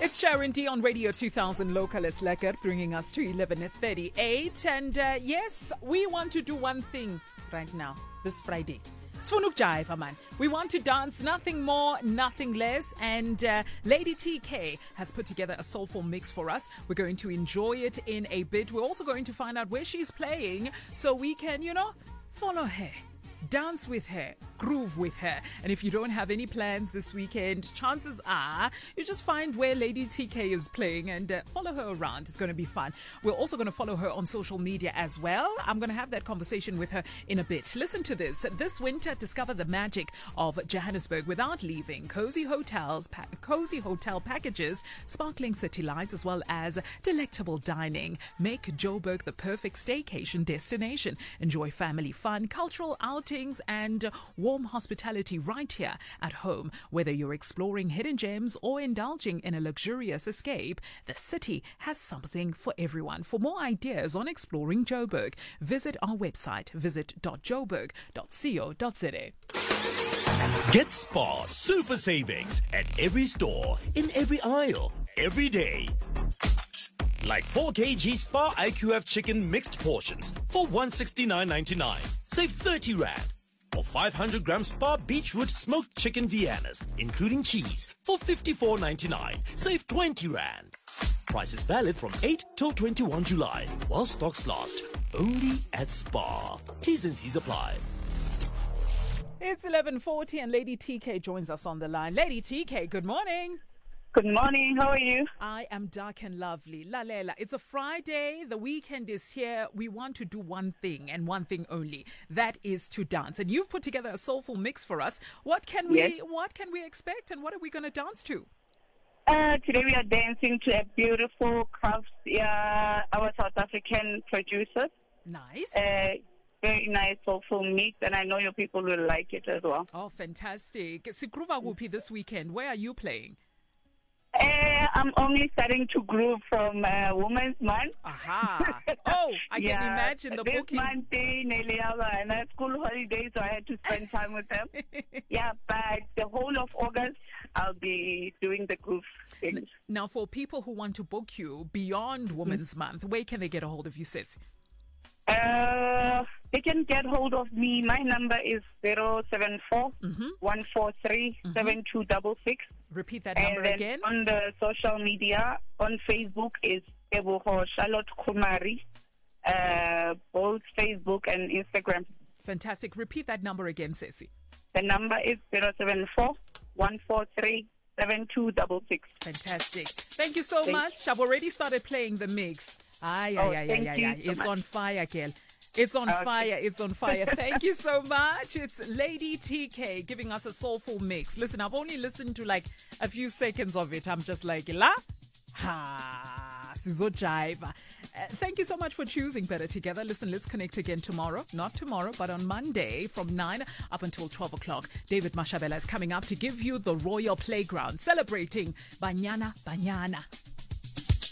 It's Sharon D on Radio 2000 Local is Lekker, bringing us to 11:38. And yes, we want to do one thing right now, this Friday. Sifuna ukujiva, man. We want to dance, nothing more, nothing less. And Lady TK has put together a soulful mix for us. We're going to enjoy it in a bit. We're also going to find out where she's playing so we can, follow her. Dance with her, groove with her. And if you don't have any plans this weekend, chances are you just find where Lady TK is playing and follow her around. It's going to be fun. We're also going to follow her on social media as well. I'm going to have that conversation with her in a bit. Listen to this. This winter, discover the magic of Johannesburg without leaving. Cozy hotel packages, sparkling city lights, as well as delectable dining. Make Joburg the perfect staycation destination. Enjoy family fun, cultural outings, and warm hospitality right here at home. Whether you're exploring hidden gems or indulging in a luxurious escape, the city has something for everyone. For more ideas on exploring Joburg, visit our website, visit.joburg.co.za. Get Spar Super Savings at every store, in every aisle, every day. Like 4 kg Spar IQF chicken mixed portions for $169.99. Save 30 Rand. Or 500 gram Spar Beechwood smoked chicken Viennas, including cheese, for $54.99. Save 20 Rand. Price is valid from 8 till 21 July, while stocks last. Only at Spar. T's and C's apply. It's 11:40 and Lady TK joins us on the line. Lady TK, good morning. Good morning. How are you? I am dark and lovely. Lalela, it's a Friday. The weekend is here. We want to do one thing and one thing only. That is to dance. And you've put together a soulful mix for us. What can we expect and what are we going to dance to? Today we are dancing to a beautiful craft, our South African producers. Nice. Very nice soulful mix, and I know your people will like it as well. Oh, fantastic. Sikruva Gupi this weekend. Where are you playing? I'm only starting to groove from Women's Month. Aha. Oh, I can imagine the bookings. This month, nearly school holiday, so I had to spend time with them. But the whole of August, I'll be doing the groove things. Now, for people who want to book you beyond Women's Month, where can they get a hold of you, sis? They can get hold of me. My number is 074 143 7266. Repeat that number again. On the social media, on Facebook is Eboho Charlotte Kumari, both Facebook and Instagram. Fantastic. Repeat that number again, Ceci. The number is 074 143 7266. Fantastic. Thank you so much. I've already started playing the mix. It's on fire, girl. It's on fire. It's on fire. Thank you so much. It's Lady TK giving us a soulful mix. Listen, I've only listened to like a few seconds of it. I'm just like, sizo jiva. Thank you so much for choosing Better Together. Listen, let's connect again tomorrow. Not tomorrow, but on Monday from 9 up until 12 o'clock. David Mashabela is coming up to give you the Royal Playground, celebrating Banyana Banyana.